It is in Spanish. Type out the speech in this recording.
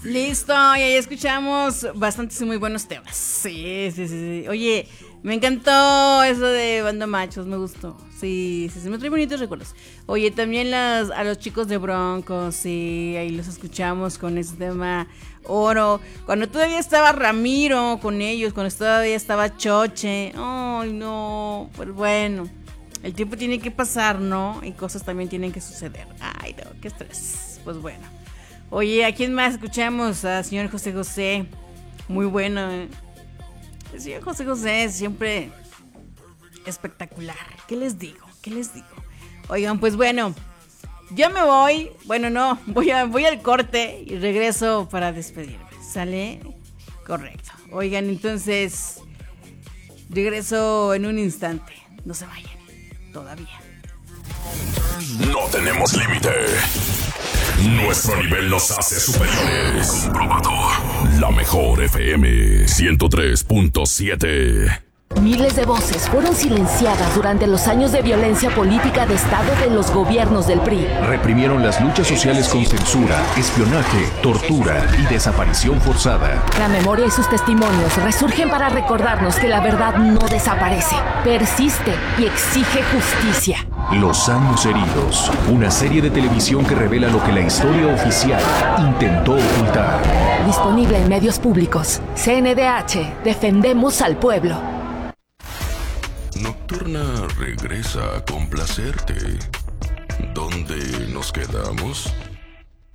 Listo, y ahí escuchamos bastantes y muy buenos temas. Sí. Oye, me encantó eso de Banda Machos, me gustó. Sí, me trae bonitos recuerdos. Oye, también a los chicos de Broncos, sí, ahí los escuchamos con ese tema Oro. Cuando todavía estaba Ramiro con ellos, cuando todavía estaba Choche. Ay, no, pues bueno, el tiempo tiene que pasar, ¿no? Y cosas también tienen que suceder. Ay, no, qué estrés. Pues bueno. Oye, ¿a quién más escuchamos? A señor José José. Muy bueno, ¿eh? El señor José José siempre espectacular. ¿Qué les digo? Oigan, pues bueno, yo me voy. Bueno, no, voy al corte y regreso para despedirme. ¿Sale? Correcto. Oigan, entonces regreso en un instante. No se vayan. Todavía. No tenemos límite. Nuestro nivel nos hace superiores. Comprobado. La mejor FM 103.7. Miles de voces fueron silenciadas durante los años de violencia política de Estado de los gobiernos del PRI. Reprimieron las luchas sociales con censura, espionaje, tortura y desaparición forzada. La memoria y sus testimonios resurgen para recordarnos que la verdad no desaparece, persiste y exige justicia. Los años heridos, una serie de televisión que revela lo que la historia oficial intentó ocultar. Disponible en medios públicos. CNDH, defendemos al pueblo. Nocturna regresa a complacerte. ¿Dónde nos quedamos?